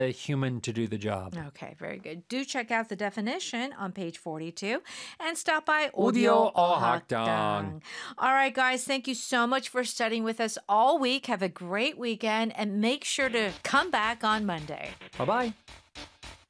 a human to do the job. Okay, very good. Do check out the definition on page 42 and stop by Audio Audio Ohakdang. Ohakdang. All right, guys, thank you so much for studying with us all week. Have a great weekend and make sure to come back on Monday. Bye bye.